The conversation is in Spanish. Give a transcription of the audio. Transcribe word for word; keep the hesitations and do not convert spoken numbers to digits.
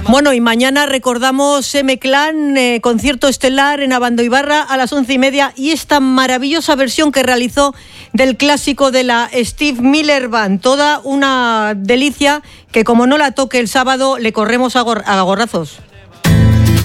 Bueno, y mañana recordamos M-Clan, eh, concierto estelar en Abandoibarra a las once y media, y esta maravillosa versión que realizó del clásico de la Steve Miller Band. Toda una delicia que, como no la toque el sábado, le corremos a, gor- a gorrazos.